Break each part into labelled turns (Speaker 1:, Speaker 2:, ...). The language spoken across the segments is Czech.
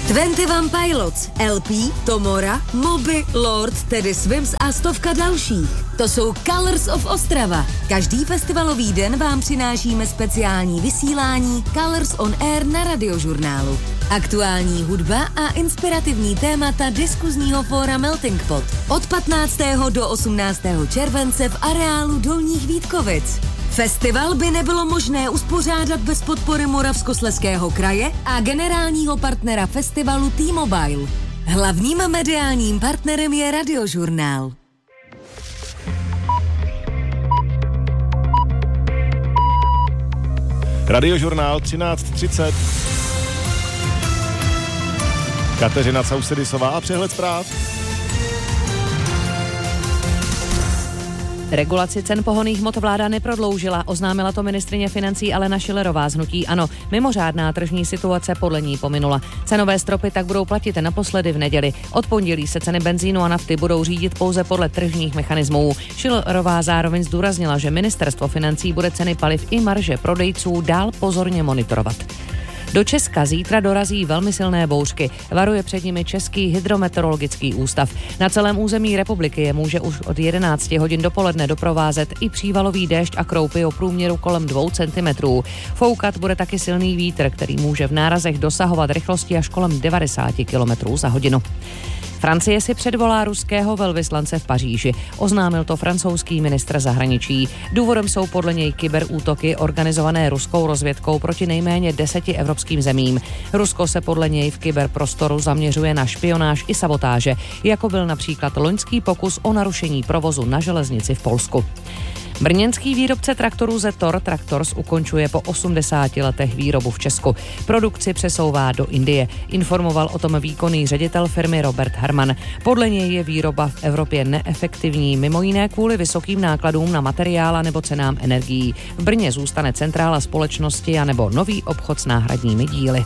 Speaker 1: 21 Pilots, LP, Tomora, Moby, Lord, Teddy Swims a stovka dalších. To jsou Colors of Ostrava. Každý festivalový den vám přinášíme speciální vysílání Colors on Air na Radiožurnálu. Aktuální hudba a inspirativní témata diskuzního fóra Melting Pot. Od 15. do 18. července v areálu Dolních Vítkovic. Festival by nebylo možné uspořádat bez podpory Moravskoslezského kraje a generálního partnera festivalu T-Mobile. Hlavním mediálním partnerem je Radiožurnál.
Speaker 2: Radiožurnál 13:30. Kateřina Causedisová a přehled zpráv.
Speaker 3: Regulaci cen pohonných hmot vláda neprodloužila, oznámila to ministryně financí Alena Schillerová z hnutí ANO. Mimořádná tržní situace podle ní pominula. Cenové stropy tak budou platit naposledy v neděli. Od pondělí se ceny benzínu a nafty budou řídit pouze podle tržních mechanismů. Schillerová zároveň zdůraznila, že ministerstvo financí bude ceny paliv i marže prodejců dál pozorně monitorovat. Do Česka zítra dorazí velmi silné bouřky. Varuje před nimi Český hydrometeorologický ústav. Na celém území republiky je může už od 11 hodin dopoledne doprovázet i přívalový déšť a kroupy o průměru kolem 2 cm. Foukat bude taky silný vítr, který může v nárazech dosahovat rychlosti až kolem 90 km za hodinu. Francie si předvolá ruského velvyslance v Paříži. Oznámil to francouzský ministr zahraničí. Důvodem jsou podle něj kyberútoky organizované ruskou rozvědkou proti nejméně 10 evropským zemím. Rusko se podle něj v kyberprostoru zaměřuje na špionáž i sabotáže, jako byl například loňský pokus o narušení provozu na železnici v Polsku. Brněnský výrobce traktorů Zetor Tractors ukončuje po 80 letech výrobu v Česku. Produkci přesouvá do Indie. Informoval o tom výkonný ředitel firmy Robert Herman. Podle něj je výroba v Evropě neefektivní, mimo jiné kvůli vysokým nákladům na materiál nebo cenám energií. V Brně zůstane centrála společnosti anebo nový obchod s náhradními díly.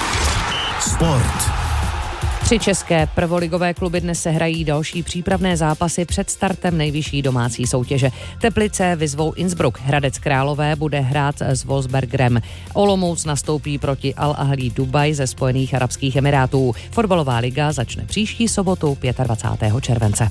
Speaker 4: Sport.
Speaker 3: 3 české prvoligové kluby dnes se hrají další přípravné zápasy před startem nejvyšší domácí soutěže. Teplice vyzvou Innsbruck, Hradec Králové bude hrát s Wolfsbergerem. Olomouc nastoupí proti Al Ahly Dubaj ze Spojených arabských emirátů. Fotbalová liga začne příští sobotu 25. července.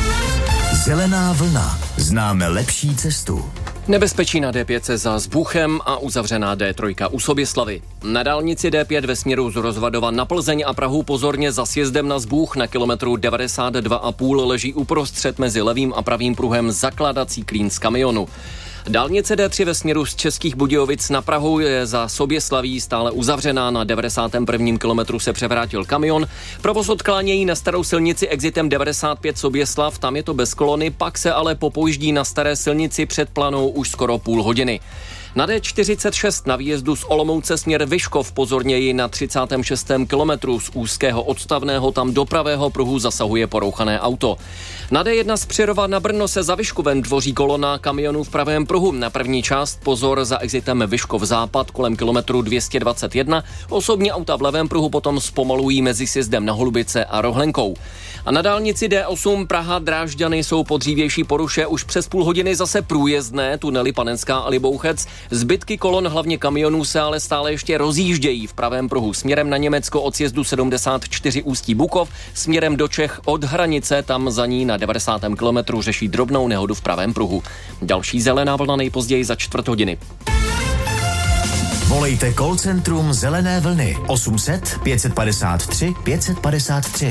Speaker 4: Zelená vlna. Známe lepší cestu.
Speaker 5: Nebezpečí na D5 za Zbůchem a uzavřená D3 u Soběslavy. Na dálnici D5 ve směru z Rozvadova na Plzeň a Prahu pozorně za sjezdem na Zbůch na kilometru 92,5 leží uprostřed mezi levým a pravým pruhem zakládací klín z kamionu. Dálnice D3 ve směru z Českých Budějovic na Prahu je za Soběslaví stále uzavřená. Na 91. kilometru se převrátil kamion. Provoz odklánějí na starou silnici exitem 95 Soběslav, tam je to bez kolony, pak se ale popojíždí na staré silnici před Planou už skoro půl hodiny. Na D46 na výjezdu z Olomouce směr Vyškov pozorněji na 36. kilometru z úzkého odstavného tam do pravého pruhu zasahuje porouchané auto. Na D1 z Přerova na Brno se za Vyškovem tvoří kolona kamionů v pravém pruhu. Na první část pozor za exitem Vyškov západ kolem kilometru 221. Osobní auta v levém pruhu potom zpomalují mezi sjezdem na Holubice a Rohlenkou. A na dálnici D8 Praha Drážďany jsou po dřívější poruše už přes půl hodiny zase průjezdné, tunely Panenská a Libouchec. Zbytky kolon, hlavně kamionů, se ale stále ještě rozjíždějí v pravém pruhu směrem na Německo od sjezdu 74 Ústí Bukov, směrem do Čech od hranice, tam za ní na 90. kilometru řeší drobnou nehodu v pravém pruhu. Další zelená vlna nejpozději za 4 hodiny.
Speaker 4: Volejte call centrum Zelené vlny 800 553 553.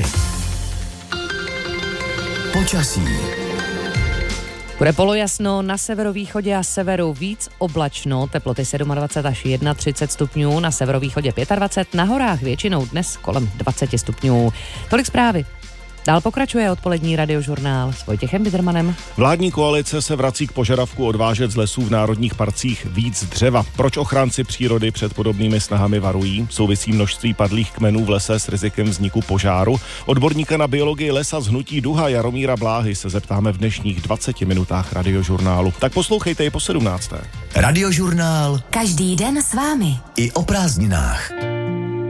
Speaker 4: Počasí.
Speaker 3: Bude polojasno, na severovýchodě a severu víc oblačno, teploty 27 až 31 stupňů, na severovýchodě 25, na horách většinou dnes kolem 20 stupňů. Tolik zprávy. Dál pokračuje odpolední radiožurnál s Vojtěchem Bidermanem.
Speaker 2: Vládní koalice se vrací k požadavku odvážet z lesů v národních parcích víc dřeva. Proč ochránci přírody před podobnými snahami varují? Souvisí množství padlých kmenů v lese s rizikem vzniku požáru? Odborníka na biologii lesa z hnutí Duha Jaromíra Bláhy se zeptáme v dnešních 20 minutách radiožurnálu. Tak poslouchejte i po 17.
Speaker 4: Radiožurnál.
Speaker 1: Každý den s vámi.
Speaker 4: I o prázdninách.